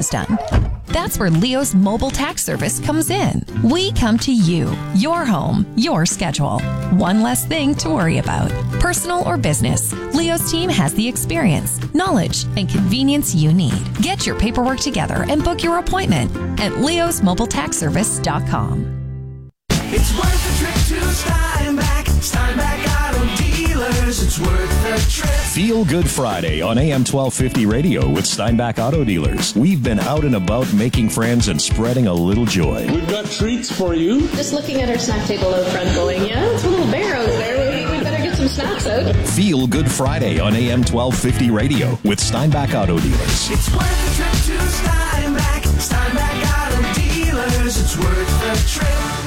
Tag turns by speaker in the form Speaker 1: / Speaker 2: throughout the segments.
Speaker 1: taxes done. That's where Leo's mobile tax service comes in. We come to you, your home, your schedule. One less thing to worry about. Personal or business, Leo's team has the experience, knowledge, and convenience you need. Get your paperwork together and book your appointment at leosmobiletaxservice.com.
Speaker 2: It's worth the trip to Steinbach. Steinbach Auto Dealers. It's worth the trip.
Speaker 3: Feel Good Friday on AM 1250 Radio with Steinbach Auto Dealers. We've been out and about making friends and spreading a little joy.
Speaker 4: We've got treats for you.
Speaker 5: Just looking at our snack table out front going, yeah, it's a little bear out there. We better get some snacks out.
Speaker 3: Feel Good Friday on AM 1250 Radio with Steinbach Auto Dealers.
Speaker 2: It's worth the trip to Steinbach. Steinbach Auto Dealers. It's worth the trip.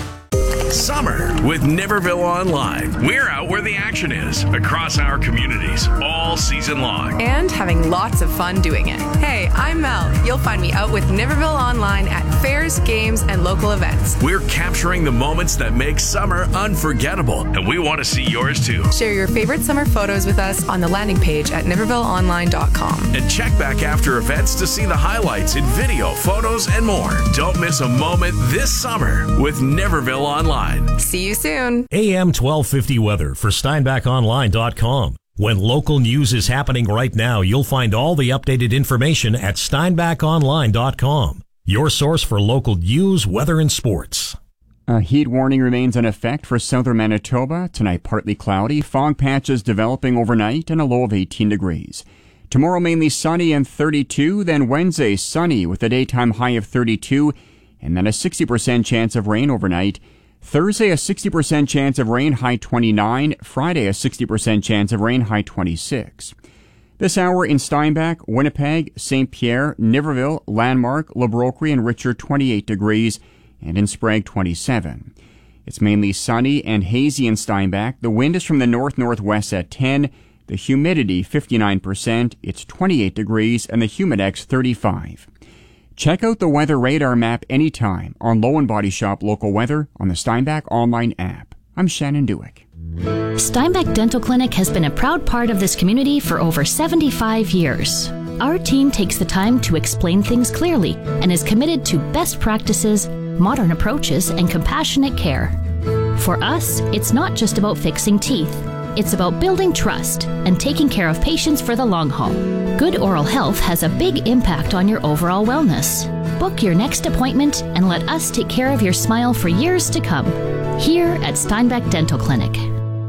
Speaker 6: Summer with Niverville Online. We're out where the action is across our communities all season long.
Speaker 7: And having lots of fun doing it. Hey, I'm Mel. You'll find me out with Niverville Online at fairs, games, and local events.
Speaker 6: We're capturing the moments that make summer unforgettable, and we want to see yours too.
Speaker 7: Share your favorite summer photos with us on the landing page at nivervilleonline.com.
Speaker 6: And check back after events to see the highlights in video, photos, and more. Don't miss a moment this summer with Niverville Online.
Speaker 7: See you soon.
Speaker 8: AM 1250 weather for SteinbachOnline.com. When local news is happening right now, you'll find all the updated information at SteinbachOnline.com. Your source for local news, weather, and sports.
Speaker 9: A heat warning remains in effect for southern Manitoba. Tonight, partly cloudy, fog patches developing overnight, and a low of 18 degrees. Tomorrow, mainly sunny and 32. Then Wednesday, sunny with a daytime high of 32, and then a 60% chance of rain overnight. Thursday, a 60% chance of rain, high 29. Friday, a 60% chance of rain, high 26. This hour in Steinbach, Winnipeg, St. Pierre, Niverville, Landmark, Le Brocquerie, and Richard, 28 degrees, and in Sprague, 27. It's mainly sunny and hazy in Steinbach. The wind is from the north-northwest at 10. The humidity, 59%. It's 28 degrees, and the humidex, 35. Check out the weather radar map anytime on Low and Body Shop Local Weather on the Steinbach Online app. I'm Shannon Dewick.
Speaker 10: Steinbach Dental Clinic has been a proud part of this community for over 75 years. Our team takes the time to explain things clearly and is committed to best practices, modern approaches, and compassionate care. For us, it's not just about fixing teeth. It's about building trust and taking care of patients for the long haul. Good oral health has a big impact on your overall wellness. Book your next appointment and let us take care of your smile for years to come. Here at Steinbach Dental Clinic.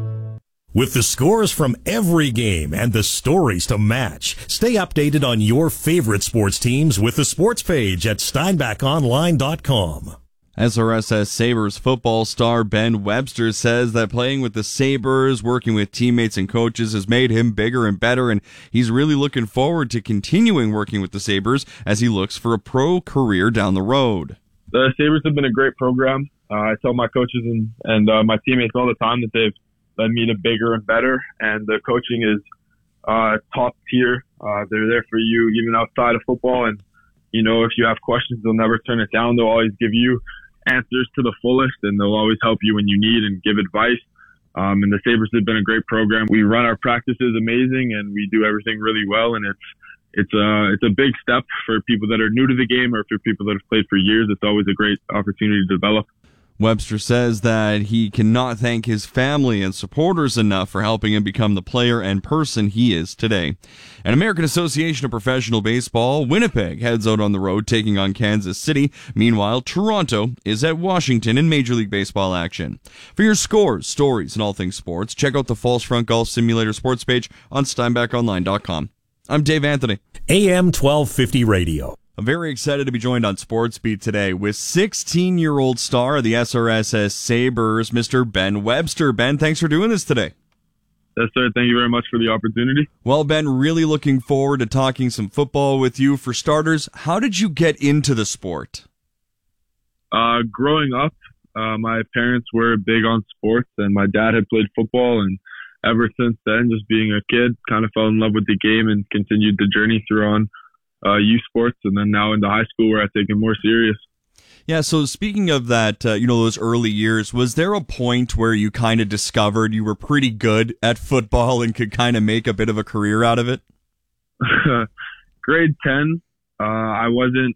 Speaker 8: With the scores from every game and the stories to match, stay updated on your favorite sports teams with the sports page at SteinbachOnline.com.
Speaker 11: SRSS Sabres football star Ben Webster says that playing with the Sabres, working with teammates and coaches has made him bigger and better, and he's really looking forward to continuing working with the Sabres as he looks for a pro career down the road.
Speaker 12: The Sabres have been a great program. I tell my coaches and my teammates all the time that they've led me to bigger and better, and the coaching is top tier. They're there for you even outside of football, and you know, if you have questions, they'll never turn it down. They'll always give you answers to the fullest, and they'll always help you when you need and give advice. And the Sabres have been a great program. We run our practices amazing, and we do everything really well. And it's a big step for people that are new to the game or for people that have played for years. It's always a great opportunity to develop.
Speaker 11: Webster says that he cannot thank his family and supporters enough for helping him become the player and person he is today. An American Association of Professional Baseball, Winnipeg heads out on the road taking on Kansas City. Meanwhile, Toronto is at Washington in Major League Baseball action. For your scores, stories, and all things sports, check out the Falls Front Golf Simulator sports page on SteinbachOnline.com. I'm Dave Anthony.
Speaker 8: AM 1250 Radio.
Speaker 11: I'm very excited to be joined on Sports Beat today with 16-year-old star of the SRSS Sabres, Mr. Ben Webster. Ben, thanks for doing this today.
Speaker 12: Yes, sir. Thank you very much for the opportunity.
Speaker 11: Well, Ben, really looking forward to talking some football with you. For starters, how did you get into the sport?
Speaker 12: Growing up, my parents were big on sports, and my dad had played football, and ever since then, just being a kid, kind of fell in love with the game and continued the journey through on youth sports, and then now into high school where I take it more serious.
Speaker 11: Yeah, so speaking of that, those early years, was there a point where you kind of discovered you were pretty good at football and could kind of make a bit of a career out of it?
Speaker 12: Grade 10, I wasn't